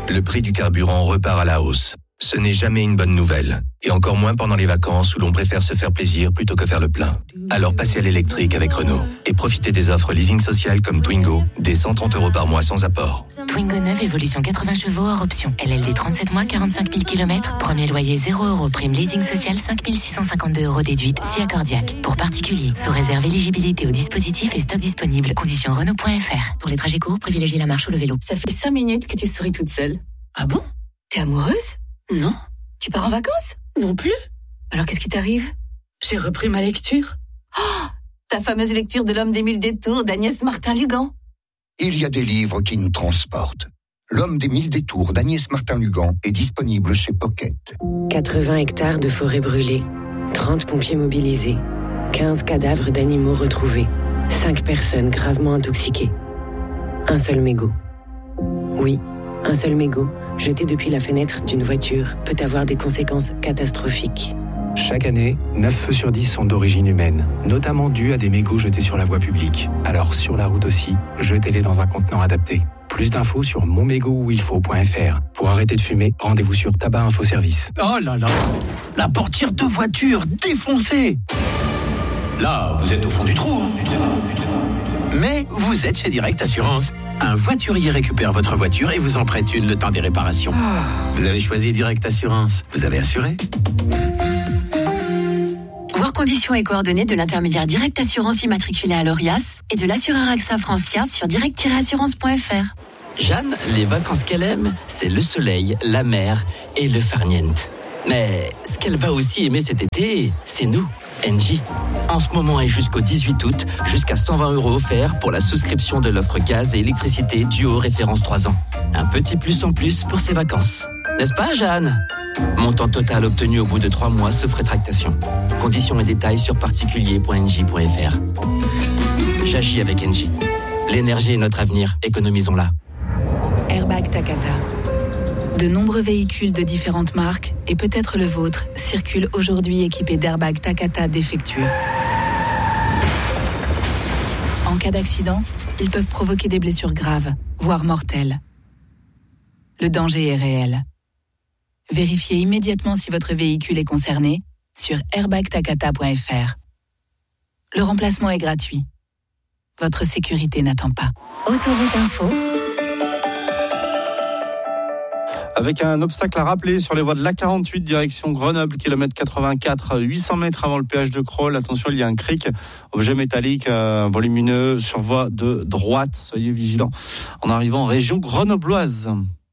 Le prix du carburant repart à la hausse. Ce n'est jamais une bonne nouvelle. Et encore moins pendant les vacances où l'on préfère se faire plaisir plutôt que faire le plein. Alors passez à l'électrique avec Renault. Et profitez des offres leasing social comme Twingo, dès 130 € par mois sans apport. Twingo 9, évolution 80 chevaux hors option. LLD 37 mois, 45 000 km. Premier loyer 0 €. Prime leasing social 5 652 € déduite, si accordiaque. Pour particuliers, sous réserve éligibilité au dispositif et stock disponible. Conditions Renault.fr. Pour les trajets courts, privilégiez la marche ou le vélo. Ça fait 5 minutes que tu souris toute seule. Ah bon? T'es amoureuse? Non. Tu pars en vacances? Non plus. Alors qu'est-ce qui t'arrive? J'ai repris ma lecture. Oh, ta fameuse lecture de L'Homme des 1000 détours d'Agnès Martin-Lugan. Il y a des livres qui nous transportent. L'Homme des 1000 détours d'Agnès Martin-Lugan est disponible chez Pocket. 80 hectares de forêt brûlée, 30 pompiers mobilisés, 15 cadavres d'animaux retrouvés, 5 personnes gravement intoxiquées. Un seul mégot. Oui, un seul mégot, jeté depuis la fenêtre d'une voiture, peut avoir des conséquences catastrophiques. Chaque année, 9 feux sur 10 sont d'origine humaine, notamment dus à des mégots jetés sur la voie publique. Alors sur la route aussi, jetez-les dans un contenant adapté. Plus d'infos sur monmégotuilfaut.fr. Pour arrêter de fumer, rendez-vous sur Tabac Info Service. Oh là là, la portière de voiture défoncée. Là, vous êtes au fond du trou. Mais vous êtes chez Direct Assurance. Un voiturier récupère votre voiture et vous en prête une le temps des réparations. Vous avez choisi Direct Assurance. Vous avez assuré? Voir conditions et coordonnées de l'intermédiaire Direct Assurance immatriculé à l'ORIAS et de l'assureur AXA France sur direct-assurance.fr. Jeanne, les vacances qu'elle aime, c'est le soleil, la mer et le farniente. Mais ce qu'elle va aussi aimer cet été, c'est nous, Engie. En ce moment et jusqu'au 18 août, jusqu'à 120 € offerts pour la souscription de l'offre gaz et électricité Duo référence 3 ans. Un petit plus en plus pour ses vacances. N'est-ce pas, Jeanne? Montant total obtenu au bout de 3 mois sauf rétractation. Conditions et détails sur particulier.engie.fr. J'agis avec Engie. L'énergie est notre avenir, économisons-la. Airbag Takata. De nombreux véhicules de différentes marques, et peut-être le vôtre, circulent aujourd'hui équipés d'airbags Takata défectueux. En cas d'accident, ils peuvent provoquer des blessures graves, voire mortelles. Le danger est réel. Vérifiez immédiatement si votre véhicule est concerné sur airbagtakata.fr. Le remplacement est gratuit. Votre sécurité n'attend pas. Autoroute Info. Avec un obstacle à rappeler sur les voies de l'A48 direction Grenoble, kilomètre 84, 800 mètres avant le péage de Crolles. Attention, il y a un cric, objet métallique volumineux sur voie de droite. Soyez vigilants en arrivant en région grenobloise.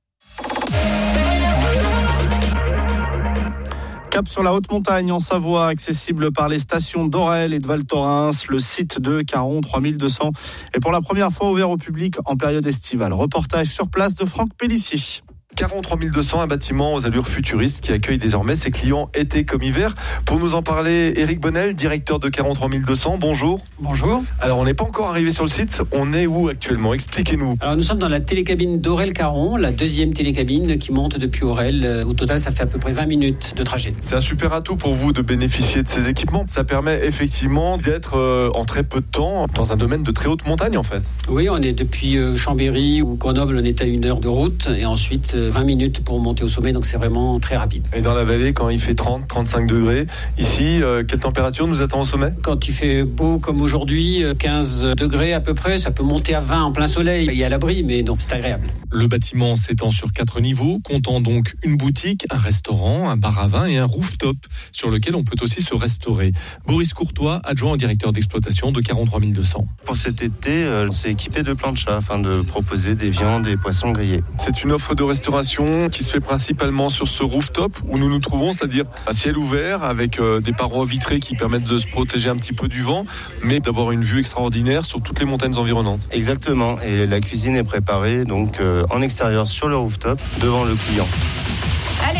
Cap sur la haute montagne en Savoie, accessible par les stations d'Orel et de Val Thorens. Le site de Caron 3200 est pour la première fois ouvert au public en période estivale. Reportage sur place de Franck Pellissier. Caron 3200, un bâtiment aux allures futuristes qui accueille désormais ses clients été comme hiver. Pour nous en parler, Éric Bonnel, directeur de Caron 3200, bonjour. Bonjour. Alors, on n'est pas encore arrivé sur le site, on est où actuellement? Expliquez-nous. Alors, nous sommes dans la télécabine d'Orel-Caron, la deuxième télécabine qui monte depuis Orel. Au total, ça fait à peu près 20 minutes de trajet. C'est un super atout pour vous de bénéficier de ces équipements. Ça permet effectivement d'être en très peu de temps dans un domaine de très haute montagne en fait. Oui, on est depuis Chambéry ou Grenoble, on est à 1 heure de route et ensuite 20 minutes pour monter au sommet, donc c'est vraiment très rapide. Et dans la vallée, quand il fait 30, 35 degrés, ici, quelle température nous attend au sommet? Quand il fait beau comme aujourd'hui, 15 degrés à peu près, ça peut monter à 20 en plein soleil et à l'abri, mais non, c'est agréable. Le bâtiment s'étend sur 4 niveaux, comptant donc une boutique, un restaurant, un bar à vin et un rooftop sur lequel on peut aussi se restaurer. Boris Courtois, adjoint au directeur d'exploitation de Caron 3200. Pour cet été, on s'est équipé de planchas afin de proposer des viandes et poissons grillés. C'est une offre de restauration qui se fait principalement sur ce rooftop où nous nous trouvons, c'est-à-dire un ciel ouvert avec des parois vitrées qui permettent de se protéger un petit peu du vent, mais d'avoir une vue extraordinaire sur toutes les montagnes environnantes. Exactement, et la cuisine est préparée donc en extérieur sur le rooftop devant le client. Allez, 2 bavettes.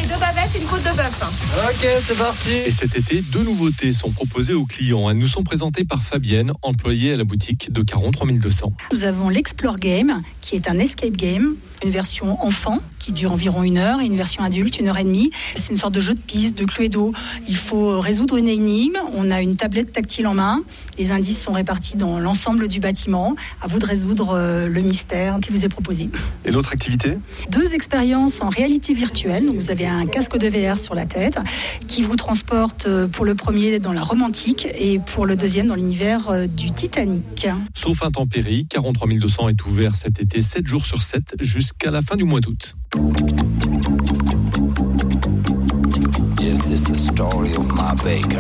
une côte de bœuf. Ok, c'est parti. Et cet été, 2 nouveautés sont proposées aux clients. Elles nous sont présentées par Fabienne, employée à la boutique de Caron 3200. Nous avons l'Explore Game, qui est un escape game, une version enfant qui dure environ 1 heure et une version adulte 1h30. C'est une sorte de jeu de piste, de Cluedo. Il faut résoudre une énigme. On a une tablette tactile en main. Les indices sont répartis dans l'ensemble du bâtiment. À vous de résoudre le mystère qui vous est proposé. Et l'autre activité ? 2 expériences en réalité virtuelle. Donc vous avez un casque de VR sur la tête qui vous transporte pour le premier dans la Rome antique et pour le deuxième dans l'univers du Titanic. Sauf intempéries, Caron 3200 est ouvert cet été 7 jours sur 7 jusqu'à la fin du mois d'août. Yes, it's the story of my baker.